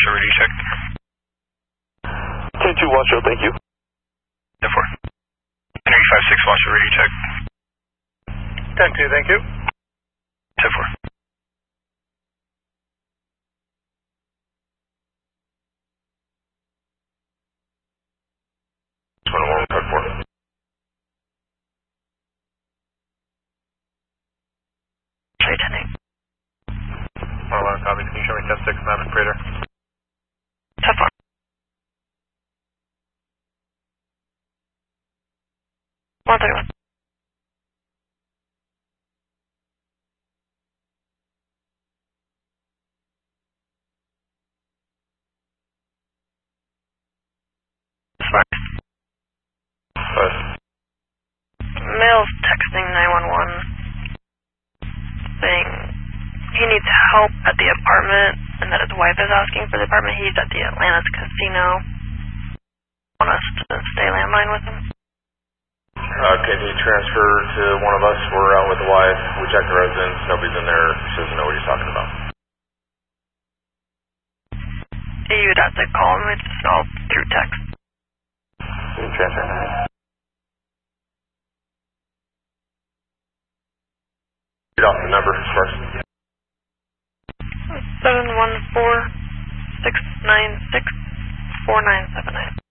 Washoe, radio check. K2 Washoe, thank you. 10-4. Henry 5-6 Washoe, radio check. 10-2, thank you. 10-4. Code 4. Trade 10-8. 111 copy, can you show me 10-6 Maverick Praetor? 10-4. One 31. Male's texting 911 saying he needs help at the apartment and that his wife is asking for the apartment. He's at the Atlantis Casino. Want us to stay landline with him? Can he transfer to one of us? We're out with the wife. We checked the residence. Nobody's in there. She doesn't know what he's talking about. You'd have to call him. It's all through text. Can you transfer now? Read off the number first. 714-696-4979.